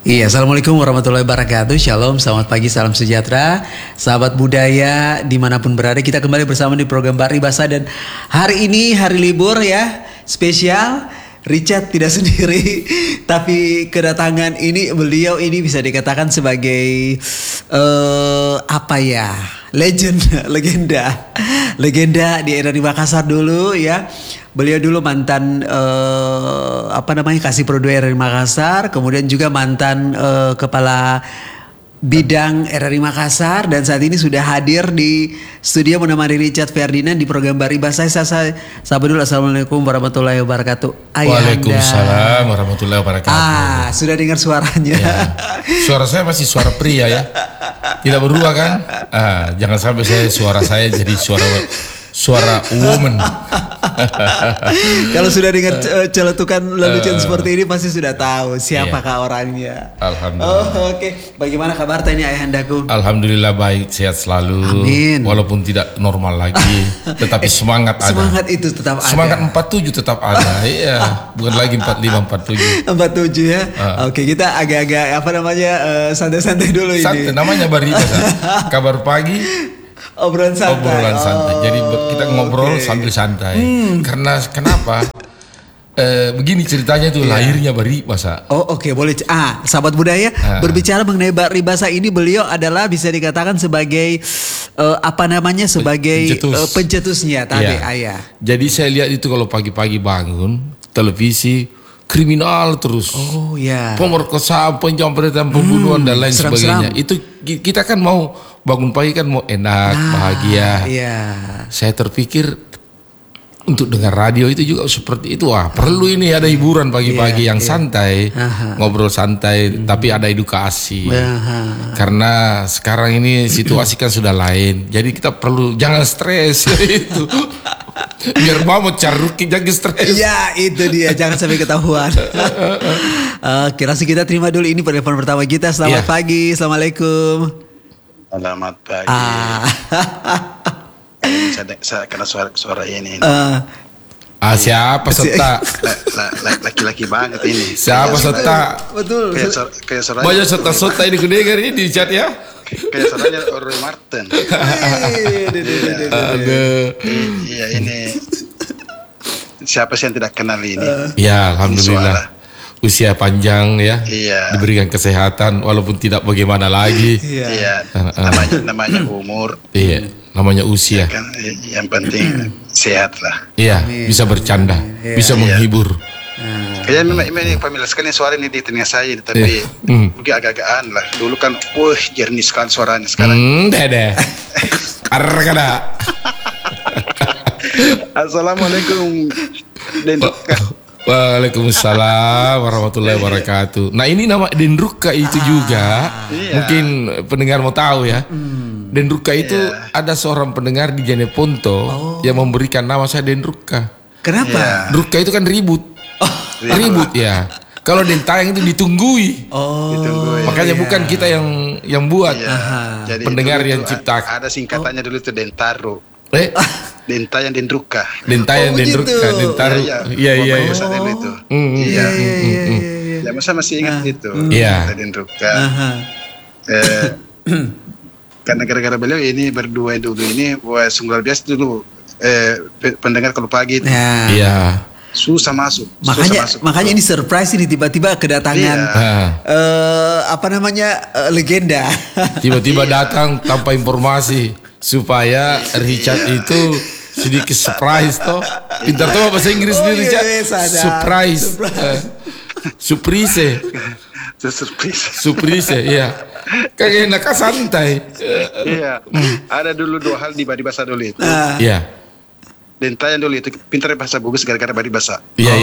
Iya, Assalamualaikum warahmatullahi wabarakatuh. Shalom, selamat pagi, salam sejahtera, sahabat budaya dimanapun berada. Kita kembali bersama di program Paribasa dan hari ini hari libur ya, spesial. Richard tidak sendiri, tapi kedatangan ini beliau ini bisa dikatakan sebagai legenda di era di Makassar dulu ya. Beliau dulu mantan Kasih Pro 2 RRI Makassar, kemudian juga mantan kepala bidang RRI Makassar, dan saat ini sudah hadir di studio menemani Richard Ferdinand di program Paribasa. Saya dulu. Assalamualaikum warahmatullahi wabarakatuh. Waalaikumsalam warahmatullahi wabarakatuh. Sudah dengar suaranya? Ya. Suara saya masih suara pria ya, tidak berubah kan? Jangan sampai suara saya jadi suara woman. Kalau sudah dengar celetukan lelucon seperti ini pasti sudah tahu siapakah orangnya. Alhamdulillah. Oke. Bagaimana kabar ini ayahandaku? Alhamdulillah baik, sehat selalu. Amin. Walaupun tidak normal lagi, tetapi semangat ada. Semangat itu tetap ada. Semangat 47 tetap ada. Iya, bukan lagi 45 47. 47 ya. Oke, kita agak-agak santai-santai dulu ini. Santai namanya Paribasa. Kabar pagi. Obrolan santai. Jadi kita ngobrol sambil santai. Karena kenapa? Begini ceritanya tuh lahirnya Paribasa. Oke, boleh. Sahabat budaya, berbicara mengenai Paribasa ini, beliau adalah bisa dikatakan sebagai pencetusnya tadi ayah. Jadi saya lihat itu kalau pagi-pagi bangun televisi kriminal terus. Pemerkosaan, penjamretan, pembunuhan dan lain sebagainya. Itu kita kan mau bangun pagi kan mau enak, bahagia. Saya terpikir untuk dengar radio itu juga seperti itu. Perlu ini ada hiburan pagi-pagi yang santai, ngobrol santai, tapi ada edukasi. Karena sekarang ini situasi kan sudah lain. Jadi kita perlu jangan stres itu. Biar mau caruki jangan stres. Ya itu dia, jangan sampai ketahuan. Langsung kita terima dulu ini telepon pertama kita. Selamat pagi, assalamualaikum. Selamat pagi. Saya kena suara ini. Siapa serta? Laki-laki banget ini. Siapa serta? Betul. Kayak suara. Banyak serta ini kudengar ini di chat ya. Kayak suaranya Roy Martin. Iya ini. Siapa sih yang tidak kenal ini? Ya alhamdulillah. Usia panjang ya, diberikan kesehatan walaupun tidak bagaimana lagi. Namanya umur. Namanya usia. Kan, yang penting sehat lah. Bisa bercanda, bisa menghibur. Kayaknya memang familiar sekali suara ini di telinga saya, tapi mungkin agak-agakan lah. Dulu kan, jernih sekali suaranya sekarang. Arkada. Assalamualaikum. Waalaikumsalam warahmatullahi wabarakatuh. Nah ini nama Dendruka itu juga mungkin pendengar mau tahu ya. Dendruka itu ada seorang pendengar di Jeneponto yang memberikan nama saya Dendruka. Kenapa? Druka itu kan ribut. Ribut ya. Kalau Dentayang itu ditunggui. Makanya bukan kita yang buat. Jadi pendengar yang ciptakan. Ada singkatannya dulu itu Dentaro. Dentayang Dendruka. Dentayang Dendruka, Dentaru. Iya. Itu. Ya masa masih ingat itu. Dendruka. Karena gara-gara beliau ini berdua dulu ini sungguh luar biasa dulu. Pendengar kalau pagi itu. Susah masuk. Makanya ini surprise ini tiba-tiba kedatangan legenda. Tiba-tiba datang tanpa informasi supaya Richard itu sedikit surprise toh. Pintar toh bahasa Inggris nih Richard. Surprise. Surprise iya. Kayak enak santai. Ada dulu dua hal di Paribasa dulu itu. Dentayang dulu itu pintar bahasa Bugis gara-gara Paribasa.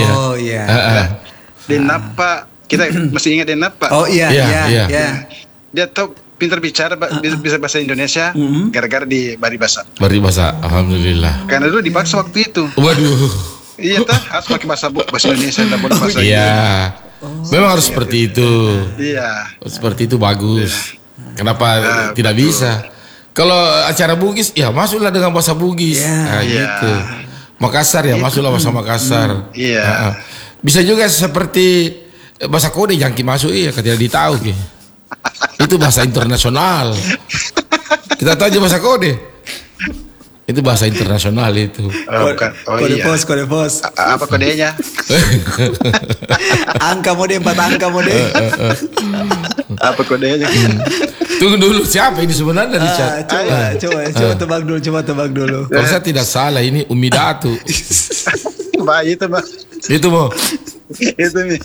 Denapa kita masih ingat Denapa. Dia tahu pintar bicara bisa bahasa Indonesia gara-gara di Paribasa. Alhamdulillah. Karena dulu dipaksa waktu itu. Waduh. Iya harus pakai bahasa Indonesia, tidak boleh bahasa Memang harus seperti itu. Seperti itu bagus. Kenapa tidak bisa? Kalau acara Bugis, masuklah dengan bahasa Bugis. Gitu. Makassar masuklah bahasa Makassar. Bisa juga seperti bahasa kode yang masuk tidak ditahu ki. Itu bahasa internasional. Kita tahu aja bahasa kode. Itu bahasa internasional itu. Kode pos. Apa kodenya? Angka mode 4 angka mode. Apa kodenya? Tunggu dulu, siapa ini sebenarnya di chat? Coba tebak dulu. Kalau saya tidak salah ini Umi Datu. Baik itu, Bang. Itu mau. Itu nih.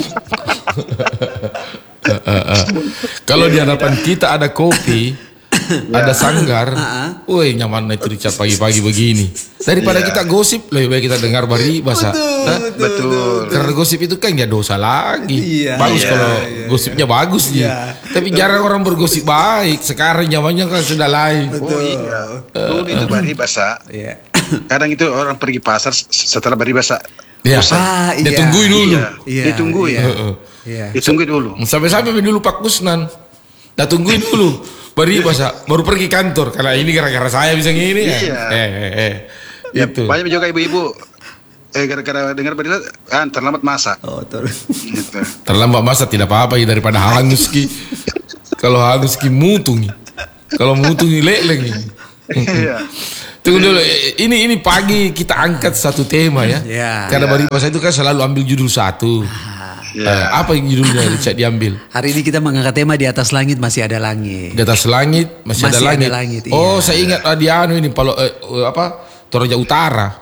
Kalau di hadapan kita ada kopi, ada sanggar, woi nyaman itu Richard pagi-pagi begini. Daripada kita gosip, lebih baik kita dengar Baribas. Betul. Karena gosip itu kan nggak dosa lagi. Bagus kalau gosipnya bagus nih. Tapi jarang orang bergosip baik. Sekarang zamannya kan sudah lain. Dulu itu Baribas. Kadang itu orang pergi pasar setelah Baribas. Dia tungguin dulu. Ditungguin dulu. Sampai-sampai dulu Pak Kusnan. Dah tungguin dulu. Baru pergi kantor. Karena ini gara-gara saya bisa gini ya. Itu. Banyak juga ibu-ibu gara-gara dengar berita terlambat masak. Gitu. Terlambat masak tidak apa-apa ya daripada hangus ki. Kalau hangus ki mutung. Kalau mutung leleng. Tunggu dulu. Ini pagi kita angkat satu tema ya. Karena Baribas itu kan selalu ambil judul satu. Apa yang judulnya Richard diambil? Hari ini kita mengangkat tema Di Atas Langit Masih Ada Langit. Di atas langit masih ada langit. Oh, saya ingat di ini Toraja Utara.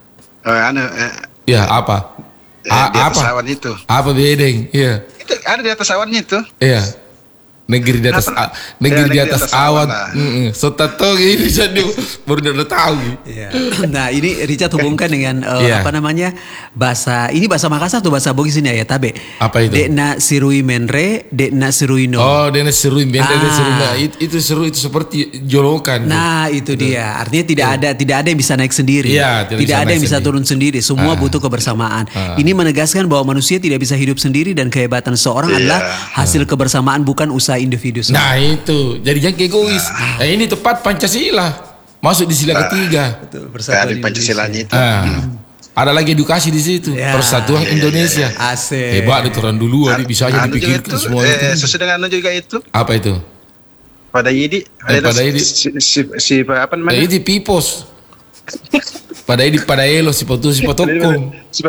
Ya, apa? Di atas awan itu. Apa bedeng? Iya. Itu ada di atas awannya itu. Iya. Negeri di atas awan. Sotato ini jadi baru udah tahu. Nah, ini Richard hubungkan dengan bahasa Makassar atau bahasa Bugis ini ya tabe. Apa itu? Dekna sirui menre, dekna sirui no. Oh, dekna sirui menre, itu seru, itu seperti jolokan. Nah, itu dia. Artinya tidak ada yang bisa naik sendiri. Tidak ada yang bisa turun sendiri. Semua butuh kebersamaan. Ini menegaskan bahwa manusia tidak bisa hidup sendiri dan kehebatan seorang adalah hasil kebersamaan bukan usaha individu. Nah itu jadinya egois. Nah ini tepat Pancasila masuk di sila ketiga. Betul, persatuan Pancasilanya itu. Ada lagi edukasi di situ. Persatuan Indonesia. Asik. Hebat itu orang dulu bisa aja dipikirkan semua itu. Sesuai dengan juga itu. Apa itu? Pada Yidi. Si apa namanya? Itu Pipos. Pada Elo si Patokong.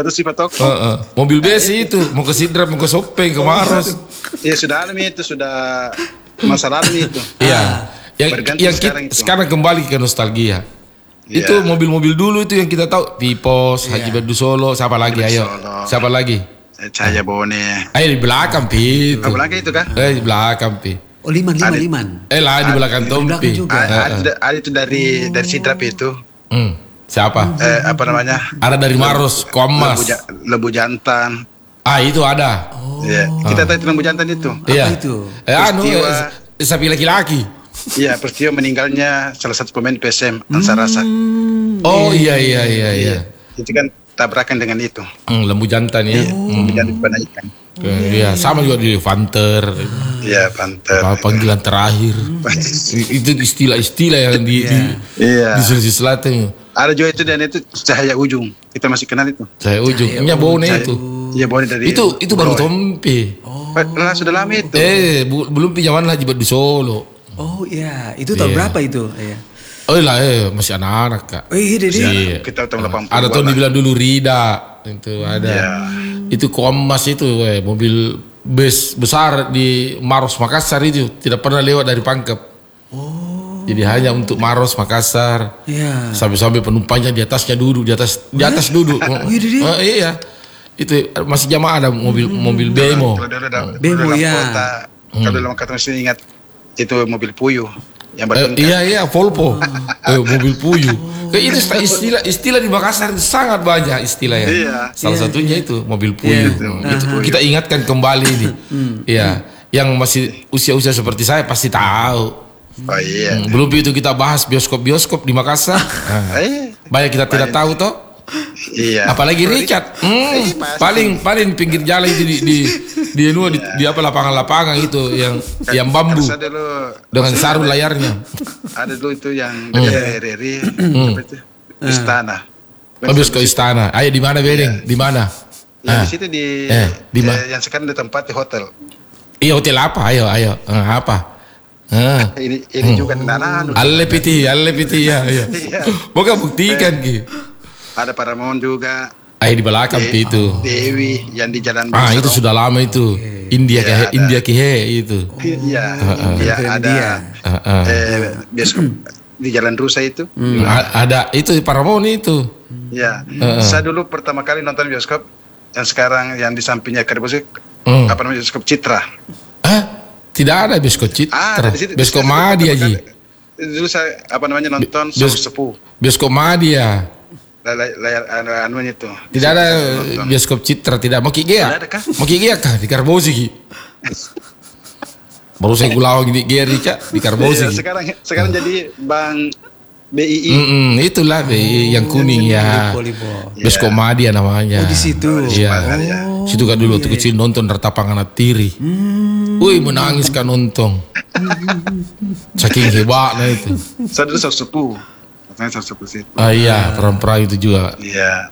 Mobil besi itu mau ke Sidrap, mau ke Sopeng, ke Maros. Ya sudah alami itu, sudah masa lalu itu. Iya. Yang sekarang kembali ke nostalgia. Itu mobil-mobil dulu itu yang kita tahu, Pipos, Haji Badu Solo, siapa lagi ayo? Siapa lagi? Cahaya Bone. Di belakang Pi. Di belakang itu kan? Di belakang Pi. Oh, Liman. Lah di belakang Tompi. Ada itu dari Sidrap itu. Siapa? Apa namanya? Ada dari Maros, Komas. Lebu Jantan. Itu ada. Kita tahu itu Lebu Jantan itu. Iya. Apa itu? Sapi laki-laki. Iya, peristiwa meninggalnya salah satu pemain PSM Ansarasa. Oh iya. Itu kan tabrakan dengan itu. Lembu jantan ya. Lembu jantan pada ikan. Iya, sama juga di Fanter. Iya, Fanter. Panggilan terakhir. Itu istilah-istilah yang di Sulawesi Selatan. Ada juga itu dan itu Cahaya Ujung. Kita masih kenal itu. Cahaya Ujung. Ini Bone itu. Iya, Bone dari itu baru Tompi. Sudah lama itu. Belum pinjaman Haji Badu Solo. Oh iya, itu tahun berapa itu? Oh lah, masih anak-anak Kak. Oh iya. Kita tahun 80. Ada tahun dibilang dulu Rida. Itu ada. Itu Komas itu, mobil bus besar di Maros Makassar itu tidak pernah lewat dari Pangkep. Jadi hanya untuk Maros Makassar. Sampai-sampai penumpangnya di atasnya duduk, di atas duduk. Iya. Itu masih jamaah ada mobil Bemo. Bemo ya. Kalau dalam kata masih ingat itu mobil Puyuh yang iya Volvo. Mobil Puyuh. Itu istilah di Makassar sangat banyak istilahnya. Salah satunya itu mobil Puyuh. Itu kita ingatkan kembali ini. Iya, yang masih usia-usia seperti saya pasti tahu. Oh iya. Belum itu kita bahas bioskop di Makassar. Banyak kita tidak tahu toh. Iya. Apalagi Richard. Paling pinggir jalan itu di apa lapangan-lapangan itu yang bambu dengan sarung layarnya. Ada dulu itu yang dari Istana. Bioskop Istana. Ayo di mana Bedeng? Di mana? Yang di situ di yang sekarang di tempat di hotel. Iya, hotel apa? Ayo. Apa? Ini juga Nana. Alle piti ya. Bukan buktikan Ki. Ada Paramount juga. Di belakang itu. Dewi yang di Jalan Besar. Itu sudah lama itu. India Kihe itu. Iya, ada bioskop di Jalan Rusa itu. Ada itu di Paramount itu. Iya. Saya dulu pertama kali nonton bioskop yang sekarang yang di sampingnya Karibosik, apa namanya, bioskop Citra. Tidak ada bioskop Citra. Bioskop Madi aja. Dulu saya nonton Sepuh. Bioskop Madi ya. Layar anuan itu. Tidak ada bioskop Citra, tidak. Mau Kigea kah di Karbosi? Baru saya gulawang di Gea di Karbosi. Sekarang jadi Bank BII. Itulah BII yang kuning ya. Bioskop Madia namanya. Di situ. Iya. Situ kan dulu waktu kecil nonton Ratapangan Atiri. Wih, menangis kan nonton. Saking hebatnya itu. Saya dulu Sepuh. Iya, perang-perang itu juga. Iya.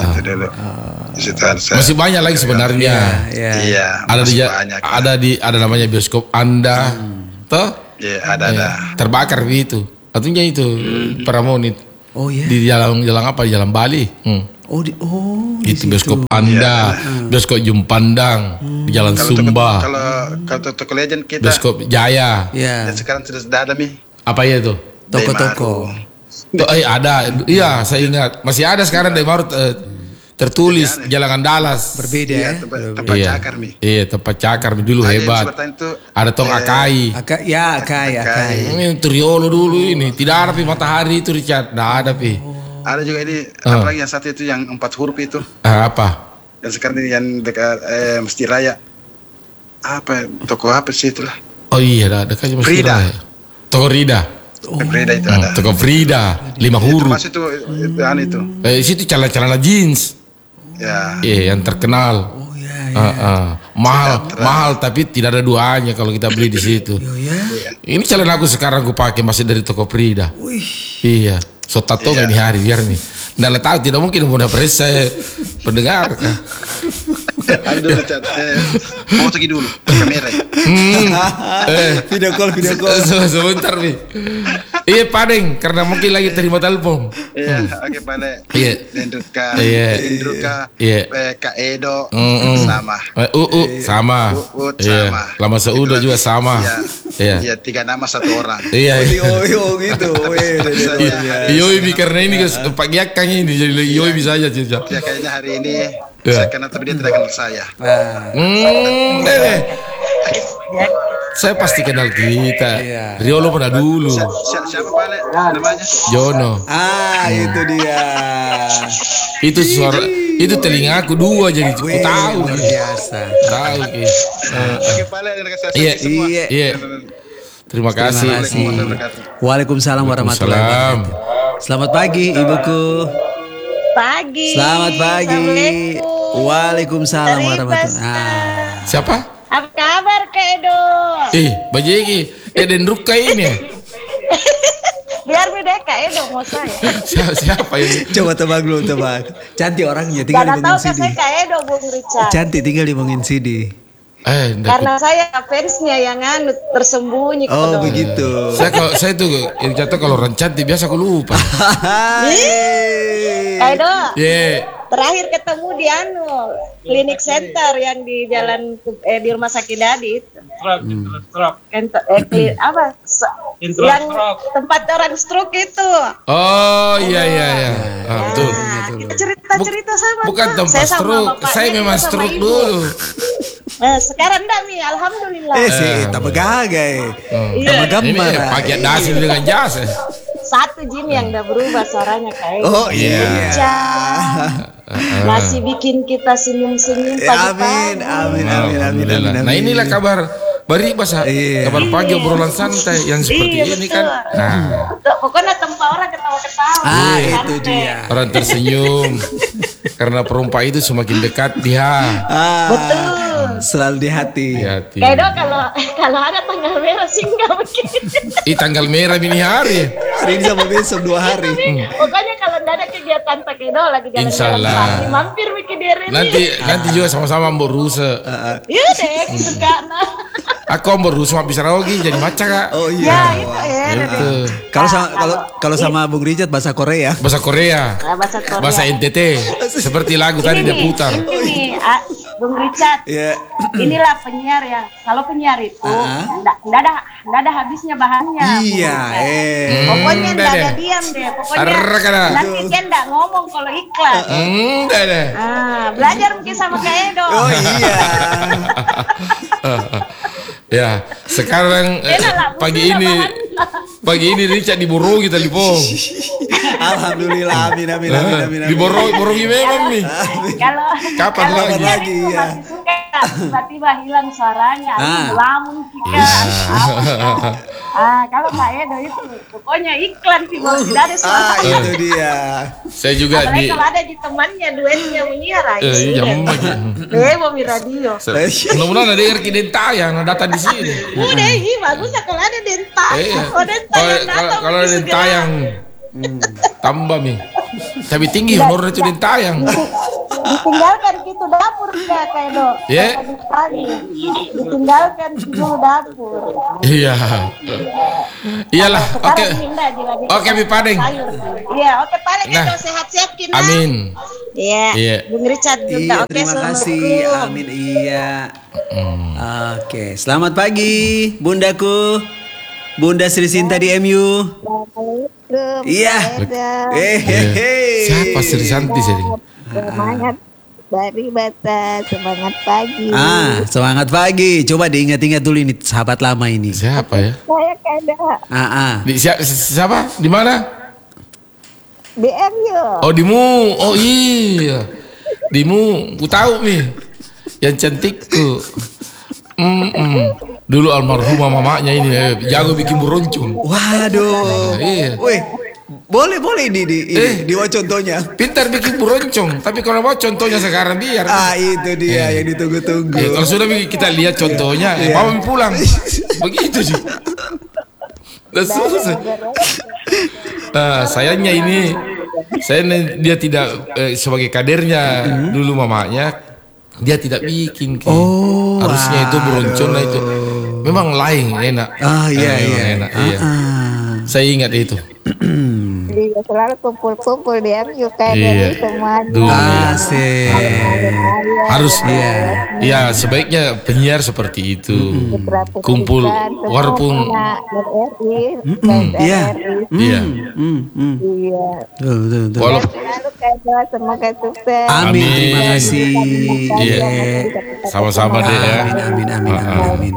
Masih banyak lagi sebenarnya. Iya. Ada namanya bioskop Anda. Toh? Iya, ada. Terbakar itu. Artinya itu Paramount. Oh iya. Di jalan apa? Jalan Bali. Itu bioskop Anda, bioskop Jumpandang di Jalan Sumba. Kalau toko legend kita. Bioskop Jaya. Dan sekarang sudah ada nih. Apa ya itu? Toko-toko. Ada, iya saya ingat masih ada sekarang dari baru tertulis Jalan Andalas. Berbeda ya. Tempat cakar nih. Iya, tempat cakar dulu hebat. Ada tong Akai. Akai. Ini Triolo dulu ini. Tidak ada matahari itu Richard. Tidak ada Ada juga ini apalagi yang satu itu yang 4 huruf itu. Apa? Yang sekarang ini yang dekat Masjid Raya. Apa? Toko apa sih itulah? Oh iya, dekatnya Masjid Raya. Toko Rida. Frida itu ada. Toko Frida, 5 huruf. Masih itu. Situ celana jeans. Ya. Yang terkenal. Oh iya. Mahal tapi tidak ada duanya kalau kita beli di situ. Ini celana aku sekarang aku pakai masih dari toko Frida. Iya. So tato nggak di hari biar nih. Nggak tahu, tidak mungkin mau dapat saya pendengar. Ada dulu foto dulu kamera. Video call. Sebentar nih. Iya Padeng, karena mungkin lagi terima telepon. Iya, oke Padeng. Iya. Indruka. Kak Edo sama. Sama. Sama. Lama Seudo juga sama. Iya, 3 nama 1 orang. Iya. Gitu. Yoi karena ini Pak Giakang ini jadi Yoi bisa aja. Ya kayaknya hari ini saya kenal tapi dia tidak kenal saya. Saya pasti kenal kita. Riolo pernah dulu. Siapa Pak namanya? Jono. Itu dia. Itu suara, itu telinga aku 2 jadi aku tahu. Biasa. Tahu Ki. Oke Pak, Iya. Terima kasih. Waalaikumsalam warahmatullahi wabarakatuh. Selamat pagi Ibuku. Pagi. Selamat pagi. Waalaikumsalam warahmatullahi wabarakatuh. Siapa? Apa kabar Kak Edo? Bajegi. Den Ruka ini. Biar beda Kak Edo mau saya. Siapa ini? Coba tebak dulu. Cantik orangnya, tinggal di Bungin Sidi. Saya Kak Edo Bung Richard. Cantik, tinggal di Bungin Sidi. Karena saya fansnya yang tersembunyi. Oh begitu. Saya tuh jatuh kalau orang cantik biasa aku lupa. Edo. Terakhir ketemu di klinik center yang di jalan di rumah sakit Dadi itu. Yang tempat orang stroke itu. Oh iya. Betul. Kita cerita sama. Bukan tempat stroke. Saya memang stroke dulu. Sekarang enggak nih, alhamdulillah. Tak begagai. Tak gambar. Pakai dasi dengan jas. Satu Jim yang udah berubah suaranya kayak. Oh iya. Masih bikin kita senyum-senyum Amin. pagi-pagi. Nah inilah kabar bari bahasa kabar pagi obrolan santai yang seperti ini kan. Nah, pokoknya tempat orang ketawa-ketawa. Itu dia. Orang tersenyum karena perempuan itu semakin dekat dia. Betul. Selalu di hati. Kayaknya kalau ada tanggal merah singgah begini. Tanggal merah ini hari. Hari ini sama besok 2 hari. Pokoknya kalau ada kegiatan pakai do lagi jalan-jalan Insyaallah. pagi, mampir bikin diri. Nanti juga sama-sama berusaha. Iya deh, suka. Aku berusaha bisa lagi jadi maca Kak. Oh iya. Ya, itu. Kalau sama Bung Richard bahasa Korea. Bahasa Korea. Bahasa NTT. Seperti lagu tadi dia putar. Ini Bung Richard. Yeah. Inilah penyiar yang kalau penyiar itu enggak ada habisnya bahannya. Iya, Pokoknya enggak ada diam deh. Pokoknya nanti kan enggak ngomong kalau iklan. Belajar mungkin sama Kak Edo. Oh iya. Ya, sekarang pagi ini Richard diborong kita Lipo. Alhamdulillah, amin. Diborong memang nih. Kapan lagi? Ya. Tiba-tiba hilang suaranya, lamun kita. Kalau Mbak Edo itu pokoknya iklan sih, tidak ada suara. Itu dia. Saya juga apalagi kalau ada di temannya duetnya menyiar aja. Mau radio. Mudah-mudahan ada RK Denta yang datang di sini. Udah, bagus kalau ada Denta. Kalau ada Denta yang tambah nih. Tapi tinggi honornya itu Denta yang. Ditinggalkan gitu dapur ya Kak Edo. Ditinggalkan gitu dapur. Iya. Iyalah. Oke. Oke, Mi Padeng. Iya, oke Padeng Edo sehat-sehat kita. Amin. Iya. Bung Richard juga oke. Terima kasih. Amin. Iya. Oke, selamat pagi Bundaku. Bunda Sri Sinta di MU. Iya. Siapa Sri Santi sih? Semangat dari Bata, semangat pagi. Semangat pagi. Coba diingat-ingat dulu ini sahabat lama ini. Siapa ya? Saya Kada. Siapa? Di mana? Di MU. Oh, dimu. Oh iya. Dimu, ku tahu nih. Yang cantikku. Dulu almarhumah mamanya ini jago bikin buroncong. Waduh. Iya. Wih, boleh di contohnya. Pintar bikin buroncong, tapi kalau mau contohnya sekarang biar. Itu dia yang ditunggu-tunggu. Kalau sudah kita lihat contohnya, bawa pulang. Begitu sih. Susah. Sayangnya ini, dia tidak sebagai kadernya dulu mamanya, dia tidak bikin. Harusnya itu buroncong itu. Memang lain enak. Iya. Enak, iya. Saya ingat itu. Dia selalu kumpul-kumpul di MU kayak semua. Harus ya sebaiknya penyiar seperti itu. Kumpul walaupun semoga sukses. Amin. Terima kasih. Sama-sama deh ya. Amin.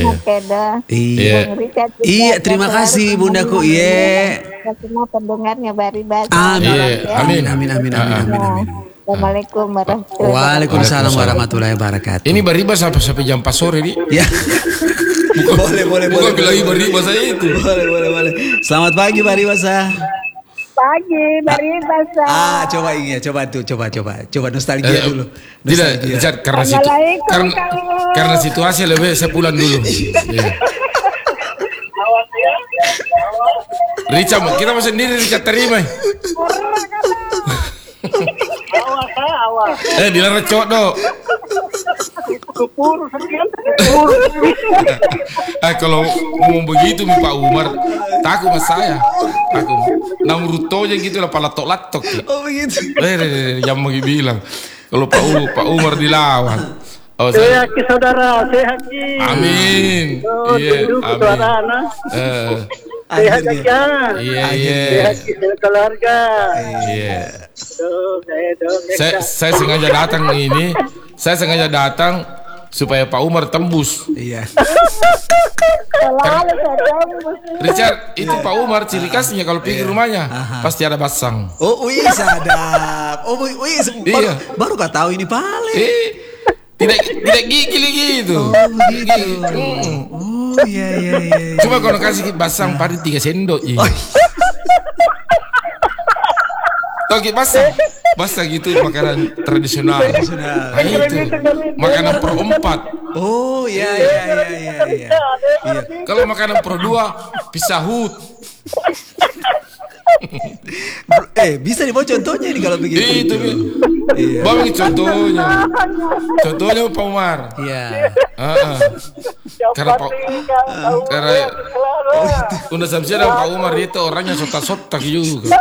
Iya, terima kasih Bundaku. Semua pendengarnya Bari Bas. Amin. Assalamualaikum warahmatullahi wabarakatuh. Waalaikumsalam warahmatullahi wabarakatuh. Ini Baribas sampai jam 4 sore nih. Ya. boleh. Bukan lagi Baribas saya itu. Boleh. Selamat pagi Baribas. Pagi Baribas. Coba nostalgia dulu. Tidak, karena situasi lebih saya pulang dulu. Richard, kita mau sendiri Richard terima. Awas. Dilarang cowok dong. Kalau ngomong begitu Pak Umar, takut mas saya. Aku namurutonya gitu lah palatok-latok. Oh begitu. Yang mau bilang kalau Pak Umar dilawan. Sehat saudara, sehat. Amin. Amin. Sehat aja. Iya. Sehat keluarga. Iya. Saya sengaja datang ini. Saya sengaja datang supaya Pak Umar tembus. Iya. Richard, itu Pak Umar ciri khasnya kalau pergi rumahnya pasti ada basang. Oh, sadap. Baru kau tahu ini Pale. Tidak gigil gitu. Oh, begitu. Iya. Cuma kalau kasih basang padi 3 sendok. Toki basang. Basta gitu makanan tradisional. Nah, itu makanan pro 4. Oh iya. Kalau makanan pro 2 pisahut. Bisa dibawa contohnya ini kalau begitu. Itu. Iya. Bawa contohnya. Contohnya Pak Umar. Iya. Karena udah sampai ada Pak Umar itu orangnya sotak juga.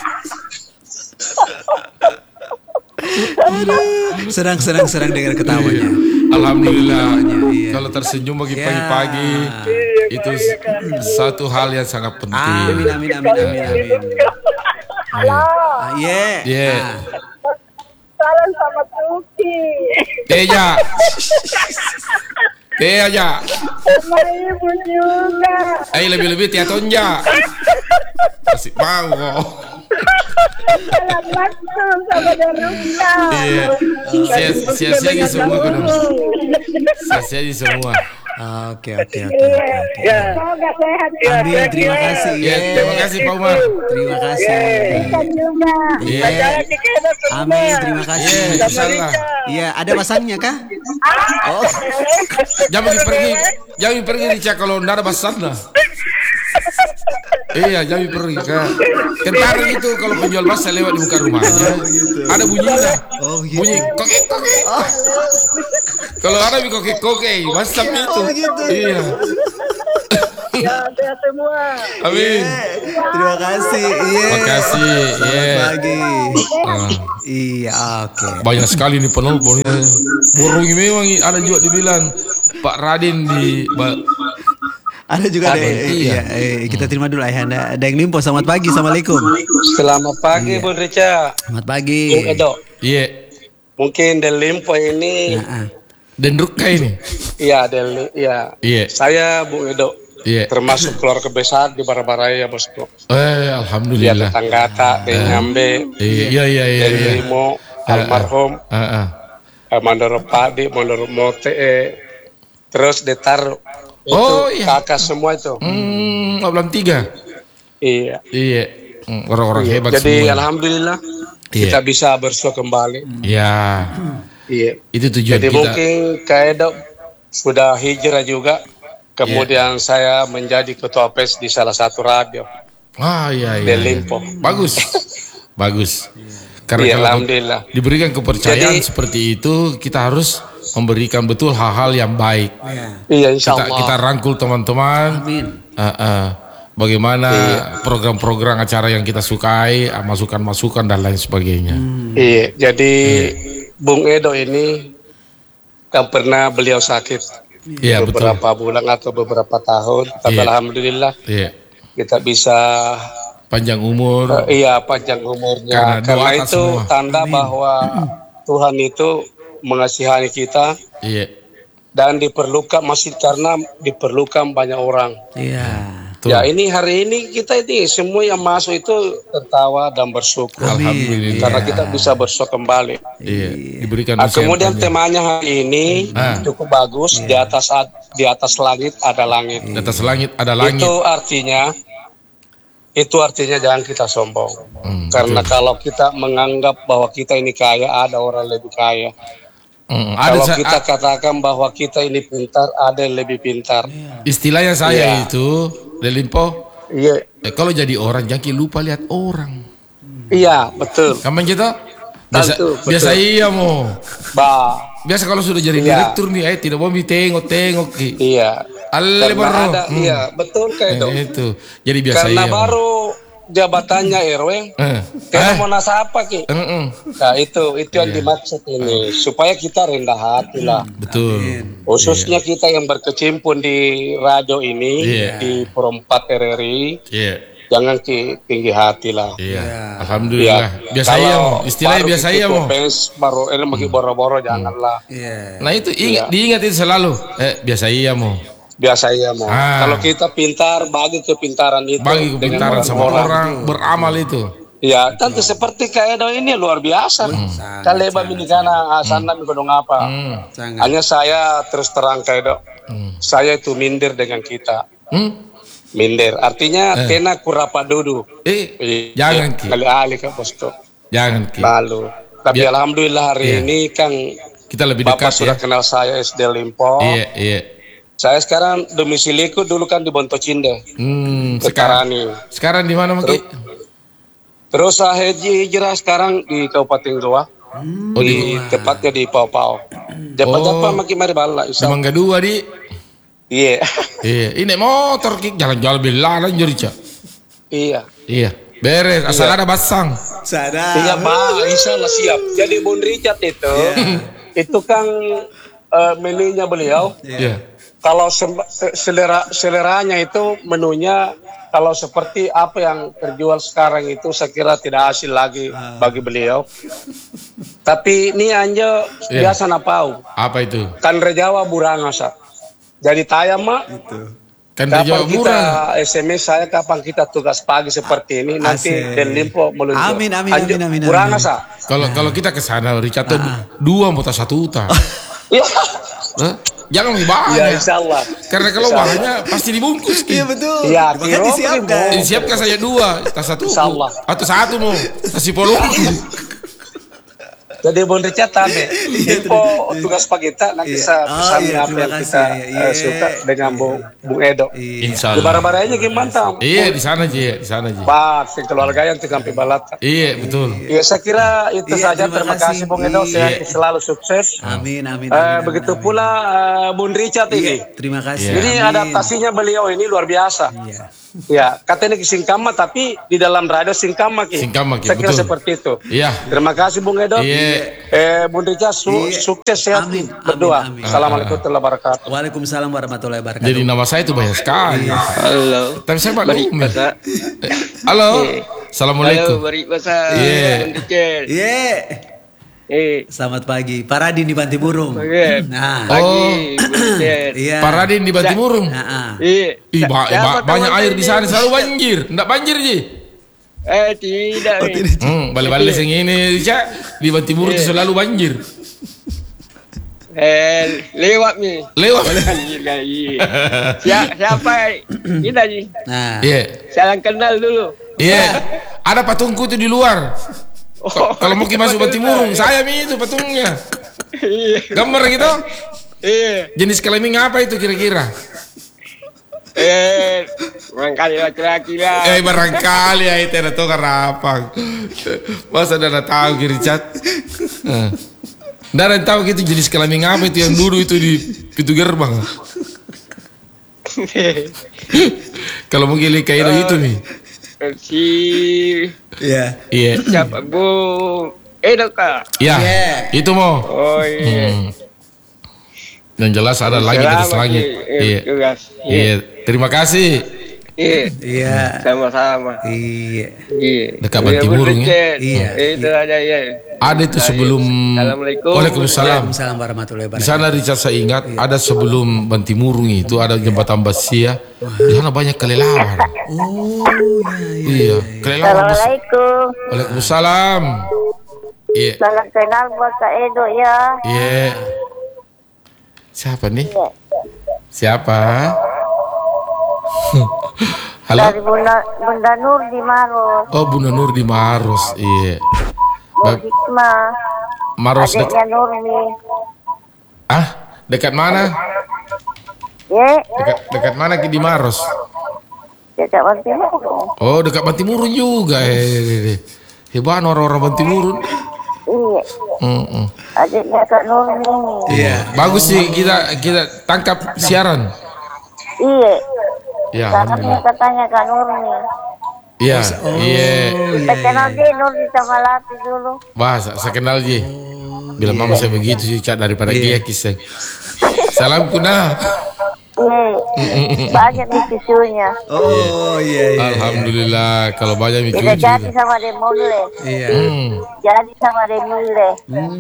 Senang dengar ketawanya. Alhamdulillah. Iya. Kalau tersenyum pagi-pagi itu satu hal yang sangat penting. Amin. Iya. Salam sama Tuki. Aja. Sama ibu juga. Lebih Tia Tonja. Masih mau kok. Salam langsung sama Darussa. Iya. Sia-sia semua kan. Sia-sia semua. Oke. Semoga sehat. Amin, terima kasih. Terima kasih Pak Umar. Terima kasih. Juga. Amin, terima kasih. Insyaallah. Iya, ada masangnya kah? Oh. Jangan pergi di Cak kalau enggak ada basannya. Iya, jangan pergi kan. Kentar gitu kalau penjual basa lewat di muka rumahnya. Ada bunyinya. Oh, gitu. Bunyi kokek. Kalau ada kokek, basam itu. Gitu. Iya. Ya, sehat semua. Amin. Terima kasih. Makasih. Selamat pagi. Iya, oke. Banyak sekali nih penelpon. Burung memang ada juga dibilang Pak Radin di ada juga kita terima dulu Ayahanda. Ada yang limpo. Selamat pagi. Assalamualaikum. Selamat pagi Bun Rica. Selamat pagi. Bung Edo. Iya. Mungkin Del Limpo ini. Dan Ruka ini. Iya Iya. Saya Bung Edo. Iya. Termasuk keluarga besar di Barabaraya Bosku. Alhamdulillah. Ya tetangga tak Nyambe. Iya. Del Limo almarhum. Mandoro Padi, Mandoro Mote, terus Detaru. Itu kakak semua itu. Belum 3. Iya. Orang-orang hebat Jadi semua. Alhamdulillah kita bisa bersua kembali. Iya. Itu tujuan Jadi kita. mungkin Kaedo sudah hijrah juga. Kemudian saya menjadi ketua PES di salah satu radio. Iya. Del Limpo. Bagus. Karena kalau Alhamdulillah diberikan kepercayaan seperti itu, kita harus memberikan betul hal-hal yang baik. Iya, insyaallah. Kita rangkul teman-teman. Amin. Bagaimana program-program acara yang kita sukai, masukan-masukan dan lain sebagainya. Iya, jadi Bung Edo ini kan pernah beliau sakit. Iya, beberapa bulan atau beberapa tahun, tapi alhamdulillah kita bisa panjang umur. Panjang umurnya. Karena itu semua tanda bahwa Tuhan itu mengasihani kita. Iya. Dan diperlukan karena diperlukan banyak orang. Iya. Ya ini hari ini kita ini semua yang masuk itu tertawa dan bersyukur. Alhamdulillah. Karena kita bisa bersyukur kembali. Iya. Diberikan. Kemudian temanya hari ini cukup bagus. Di atas langit ada langit. Di atas langit ada langit. Itu artinya jangan kita sombong. Karena kalau kita menganggap bahwa kita ini kaya, ada orang lebih kaya. Kalau kita katakan bahwa kita ini pintar, ada yang lebih pintar. Istilahnya saya itu, Del Limpo. Iya. Kalau jadi orang jangan lupa lihat orang. Iya, betul. Kapan kita? Biasa iya mo. Biasa kalau sudah jadi direktur nih, tidak mau tengok. Iya. Iya, betul kayak itu. Jadi biasa karena baru jabatannya RW. Kita mau nasa apa Ki? Nah itu yang dimaksud ini supaya kita rendah hati lah. Betul. Khususnya kita yang berkecimpung di radio ini di Perempat RRI. Jangan tinggi hati lah. Alhamdulillah. Biasa ya, istilahnya biasa ya mo. Baru lagi boro-boro janganlah. Nah itu diingat itu selalu. Biasa ya mo. Biasa ya mau. Kalau kita pintar, bagi kepintaran itu. Bagi kepintaran sama orang beramal itu. Ya, tentu seperti Kaedo ini luar biasa. Kaleba minikana asana mikodong apa. Hanya saya terus terang Kaedo. Saya itu minder dengan kita. Minder, artinya kena kurapa duduk. Jangan Ki. Kali-kali ke posto. Jangan Ki. Malu. Tapi alhamdulillah hari ini kan kita lebih Bapak dekat sudah kenal saya SD Limpo. Iya. Saya sekarang domisiliku dulu kan di Bontocinde. Sekarang di mana Maki? Terus saya hijrah sekarang di Kabupaten Goa. Tepatnya di Pau-Pau. Dapat Maki mari bala. Di Mangga 2 di. Iya. Ini motor jalan-jalan belalan jadi Cak. Iya. Beres, asal ada basang. Iya, Pak, insyaallah siap. Jadi Bung Richard itu kan menunya beliau. Kalau seleranya itu menunya kalau seperti apa yang terjual sekarang itu saya kira tidak hasil lagi bagi beliau. Tapi ini anja biasa napau. Apa itu? Kan Rejawa Burangasa. Jadi tayang mah. Kapan kita SMS saya kapan kita tugas pagi seperti ini nanti dan Limpo meluncur. Amin. Burangasa. Kalau kita ke sana Richard 2 muta 1 uta. Jangan lebih banyak. Ya insyaallah. Karena kalau bahannya pasti dibungkus. Iya betul. Iya, disiapkan saja 2, tas 1. Insyaallah. Atau 1 mau kasih polong. Jadi Bung Richard info tugas pagi kita nanti saya pesan apa yang kita suka dengan Bung Edo. Insyaallah. Di barang-barangnya gimana? Iya di sana Ji. Pak, keluarga yang Kampi Balat. Iya betul. Iya saya kira itu saja. Terima kasih Bung Edo. Saya selalu sukses. Amin. Begitu pula Bung Richard ini. Terima kasih. Ini adaptasinya beliau ini luar biasa. Ya, katanya Singkama tapi di dalam radio Singkama Ki. Saya kira seperti itu. Iya. Terima kasih Bung Edo. Bung Richard sukses sehat berdoa. Assalamualaikum warahmatullahi wabarakatuh. Waalaikumsalam warahmatullahi wabarakatuh. Jadi nama saya itu banyak sekali. Halo. Tapi saya maklum. Halo. Assalamualaikum. Selamat pagi. Pak Radin di Banti Burung. Pagi. Pak Radin di Banti Burung. Banyak air di sana selalu banjir. Enggak banjir Ji? Tidak. Balik-balik yang ini Cak di Banti Burung itu selalu banjir. Lewat nih. Siapa kita Ji? Salam kenal dulu. Ada patungku itu di luar. Kalau mau masuk Banti Burung, saya itu patungnya. Gambar gitu. Jenis kelamin apa itu kira-kira? Barangkali laki-laki lah. Barangkali ya itu ada tukar apa? Masa ada tahu Richard? Nggak tahu gitu jenis kelamin apa itu yang dulu itu di pintu gerbang. Kalau mungkin kayak itu nih. Siapa Bung Edo Kak? Itu mau. Dan jelas ada lagi terus lagi. Terima kasih. Sama-sama. Dekat Banti Burung ya. Itu aja Ada itu sebelum. Assalamualaikum. Waalaikumsalam. Waalaikumsalam warahmatullahi Di wabarakatuh. sana Richard saya ingat ada sebelum Banti Burung itu ada jembatan Basia. Di sana banyak kelelawar. Kelelawar. Assalamualaikum. Waalaikumsalam. Salam kenal buat Kak Edo ya. Siapa nih? Siapa? Halo. Dari Bunda Nur di Maros. Oh, Bunda Nur di Maros. Bu Hikmah. Maros adiknya Nurmi. Dekat mana? Dekat mana di Maros? Dekat Banti Murung. Oh, dekat Banti Murung juga. Hebat orang-orang Banti Murung. Iya. Adiknya Kak Nurmi. Bagus sih kita tangkap siaran. Iya. Karena katanya Kak Nurmi. Iya. Kita kenal dia Nurmi sama Lati dulu. Saya kenal dia. Bila mama saya begitu sih Cak daripada dia kisah. Salam kuna. Banyak nih visunya. Alhamdulillah kalau banyak mikir. Kita jadi sama dia mulai. Jadi sama dia mulai.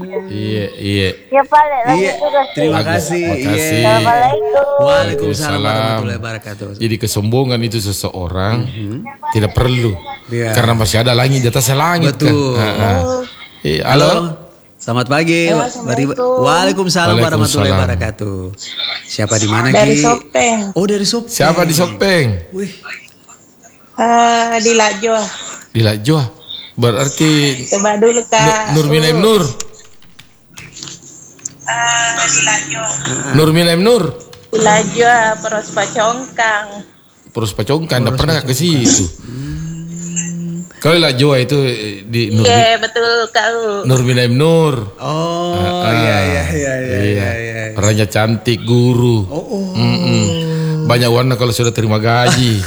Siapa lagi juga sih. Terima kasih. Assalamualaikum. Waalaikumsalam warahmatullahi wabarakatuh. Jadi kesombongan itu seseorang tidak perlu. Karena masih ada langit di atas langit. Betul. Halo. Selamat pagi. Waalaikumsalam warahmatullahi wabarakatuh. Siapa di mana Dari Sopeng. Oh, dari Sopeng. Siapa di Sopeng? Di Lajo. Di Lajo. Berarti coba dulu Kak. Nurmina Nur. Nurmina Nur. Ilajo Peros Pacongkang. Peros Pacongkang, enggak pernah ke situ. Kalau lah Jawa itu di Nur. Iya, betul kau. Nurmina Nur. Iya. Orangnya cantik, guru. Banyak warna kalau sudah terima gaji.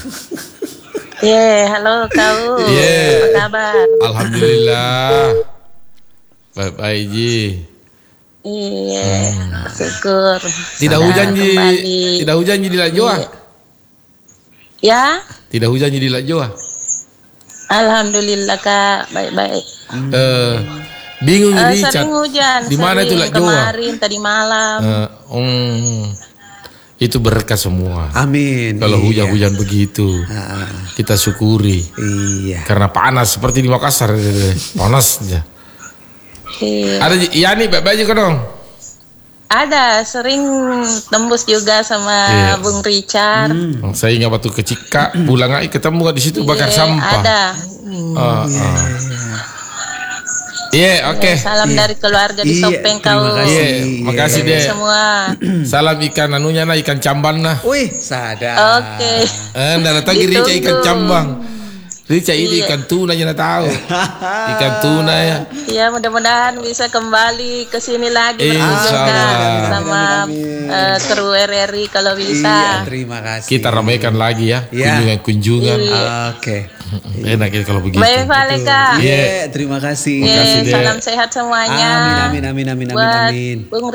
Halo kau. Apa kabar? Alhamdulillah. Baik-baik Ji. Iya, syukur. Tidak hujan di Lajoa. Ya? Tidak hujan di Lajoa. Alhamdulillah Kak, baik-baik. Bingung Richard. Sering hujan. Di mana itu Lajoa? Kemarin, tadi malam. Itu berkah semua. Amin. Kalau hujan-hujan begitu, kita syukuri. Iya. Karena panas seperti di Makassar, panasnya. Ada Yani baik-baik juga dong. Ada, sering tembus juga sama Bung Richard. Saya ingat waktu ke Cika, pulang aja ketemu di situ bakar sampah. Ada. Oke. Salam dari keluarga di Sopeng kau. Makasih deh. Semua. Salam ikan anunya ikan camban nah. Wih, sadar. Oke. Nggak datang Rica ikan cambang. Rica ini ikan tuna aja tahu. Ikan tuna ya. Ya mudah-mudahan bisa kembali ke sini lagi sama kru RRI kalau bisa. Iya, terima kasih. Kita ramaikan lagi ya kunjungan. Oke. Enak ya kalau begitu. Baik Vale Kak. Terima kasih. Salam sehat semuanya. Amin. Bung